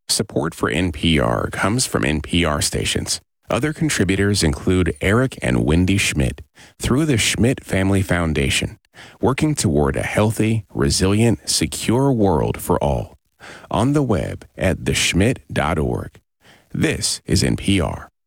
Support for NPR comes from NPR stations. Other contributors include Eric and Wendy Schmidt through the Schmidt Family Foundation, working toward a healthy, resilient, secure world for all. On the web at theschmidt.org. This is NPR.